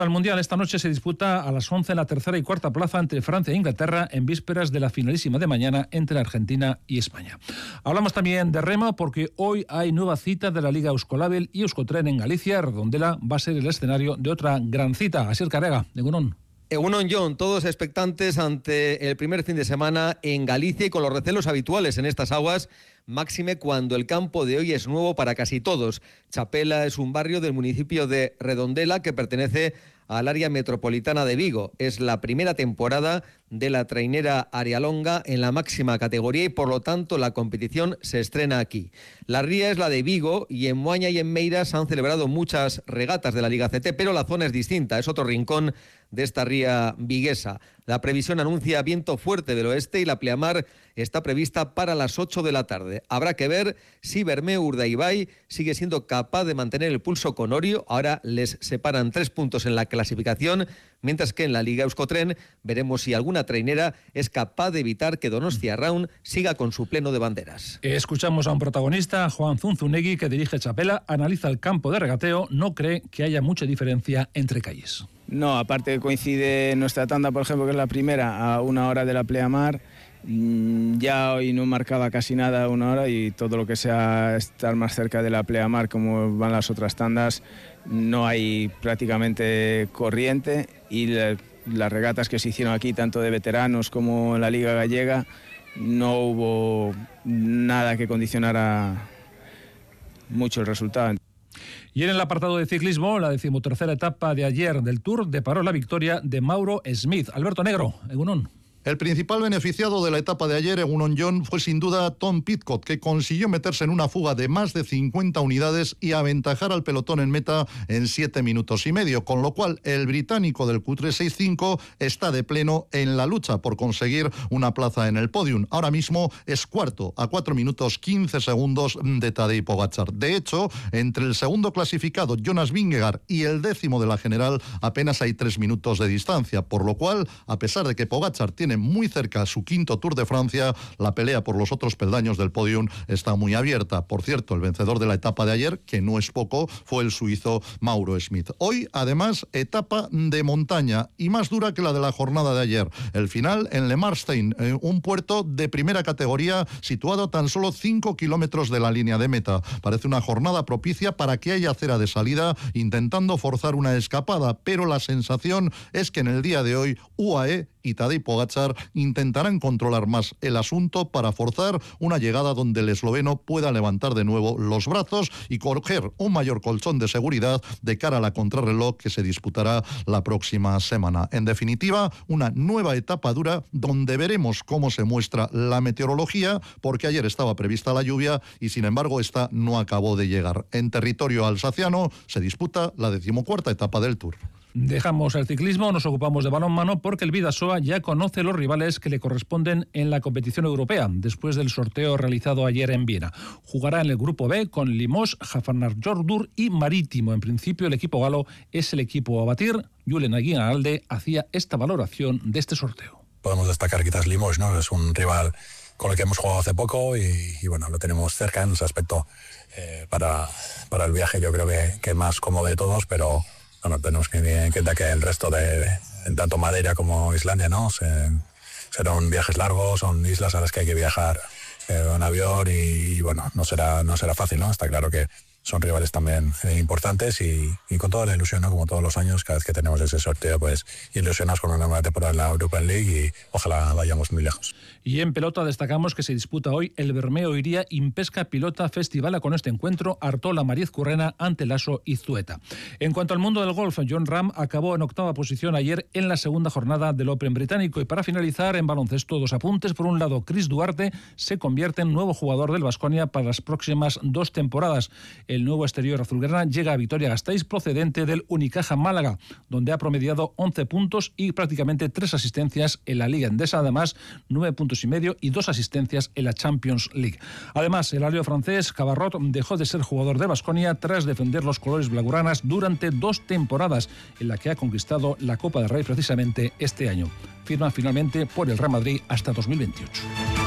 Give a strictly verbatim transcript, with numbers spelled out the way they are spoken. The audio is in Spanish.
Al Mundial esta noche se disputa a las once la tercera y cuarta plaza entre Francia e Inglaterra en vísperas de la finalísima de mañana entre Argentina y España. Hablamos también de remo porque hoy hay nueva cita de la Liga Euskolabel y Euskotren en Galicia. Redondela va a ser el escenario de otra gran cita. Asier Carrega, de Egunon. Egunon John, todos expectantes ante el primer fin de semana en Galicia y con los recelos habituales en estas aguas, máxime cuando el campo de hoy es nuevo para casi todos. Chapela es un barrio del municipio de Redondela que pertenece al área metropolitana de Vigo. Es la primera temporada de la trainera Arialonga en la máxima categoría y por lo tanto la competición se estrena aquí. La ría es la de Vigo y en Moaña y en Meira se han celebrado muchas regatas de la Liga C T, pero la zona es distinta, es otro rincón de esta ría viguesa. La previsión anuncia viento fuerte del oeste y la pleamar está prevista para las ocho de la tarde. Habrá que ver si Bermeo Urdaibai sigue siendo capaz de mantener el pulso con Orio. Ahora les separan tres puntos en la clasificación, mientras que en la Liga Euskotren veremos si alguna trainera es capaz de evitar que Donostia Round siga con su pleno de banderas. Escuchamos a un protagonista, Juan Zunzunegui, que dirige Chapela, analiza el campo de regateo, no cree que haya mucha diferencia entre calles. No, aparte coincide nuestra tanda, por ejemplo, que es la primera, a una hora de la pleamar. Ya hoy no marcaba casi nada una hora y todo lo que sea estar más cerca de la pleamar, como van las otras tandas, no hay prácticamente corriente y la, las regatas que se hicieron aquí, tanto de veteranos como en la Liga Gallega, no hubo nada que condicionara mucho el resultado. Y en el apartado de ciclismo, la decimotercera etapa de ayer del Tour deparó la victoria de Mauro Smith. Alberto Negro, Egunon. El principal beneficiado de la etapa de ayer, Egunon John, fue sin duda Tom Pidcock, que consiguió meterse en una fuga de más de cincuenta unidades y aventajar al pelotón en meta en siete minutos y medio, con lo cual el británico del Q tres sesenta y cinco está de pleno en la lucha por conseguir una plaza en el podium. Ahora mismo es cuarto, a cuatro minutos quince segundos de Tadej Pogačar. De hecho, entre el segundo clasificado, Jonas Vingegaard, y el décimo de la general, apenas hay tres minutos de distancia, por lo cual, a pesar de que Pogačar tiene muy cerca su quinto Tour de Francia, la pelea por los otros peldaños del podium está muy abierta. Por cierto, el vencedor de la etapa de ayer, que no es poco, fue el suizo Mauro Smith. Hoy, además, etapa de montaña y más dura que la de la jornada de ayer. El final en Le Marstein, eh, un puerto de primera categoría situado a tan solo cinco kilómetros de la línea de meta. Parece una jornada propicia para que haya acera de salida intentando forzar una escapada, pero la sensación es que en el día de hoy U A E y Tadej Pogačar intentarán controlar más el asunto para forzar una llegada donde el esloveno pueda levantar de nuevo los brazos y coger un mayor colchón de seguridad de cara a la contrarreloj que se disputará la próxima semana. En definitiva, una nueva etapa dura donde veremos cómo se muestra la meteorología, porque ayer estaba prevista la lluvia y sin embargo esta no acabó de llegar. En territorio alsaciano se disputa la decimocuarta etapa del Tour. Dejamos el ciclismo, nos ocupamos de balonmano porque el Bidasoa ya conoce los rivales que le corresponden en la competición europea, después del sorteo realizado ayer en Viena. Jugará en el grupo B con Limoges, Hafnarfjordur y Marítimo. En principio el equipo galo es el equipo a batir. Julen Aguinalde hacía esta valoración de este sorteo. Podemos destacar quizás Limoges, ¿no? Es un rival con el que hemos jugado hace poco y, y bueno, lo tenemos cerca en ese aspecto eh, para, para el viaje. Yo creo que, que más cómodo de todos, pero bueno, tenemos que tener en cuenta que el resto de, de tanto Madeira como Islandia, ¿no? Se, serán viajes largos, son islas a las que hay que viajar eh, en avión y, y bueno, no será, no será fácil, ¿no? Está claro que son rivales también eh, importantes y, y con toda la ilusión, ¿no? Como todos los años, cada vez que tenemos ese sorteo, pues ilusionados con una nueva temporada en la Europa League y ojalá vayamos muy lejos. Y en pelota destacamos que se disputa hoy el Bermeo Iría Impesca Pilota Festivala con este encuentro Artola Mariz Currena ante Lasso y Zueta. En cuanto al mundo del golf, Jon Rahm acabó en octava posición ayer en la segunda jornada del Open británico. Y para finalizar, en baloncesto, dos apuntes. Por un lado, Chris Duarte se convierte en nuevo jugador del Baskonia para las próximas dos temporadas. El nuevo exterior azulgrana llega a Vitoria-Gasteiz procedente del Unicaja Málaga, donde ha promediado once puntos y prácticamente tres asistencias en la Liga Endesa, además nueve puntos y medio y dos asistencias en la Champions League. Además, el alero francés Cabarrot dejó de ser jugador de Baskonia tras defender los colores blaugranas durante dos temporadas, en la que ha conquistado la Copa del Rey precisamente este año. Firma finalmente por el Real Madrid hasta dos mil veintiocho.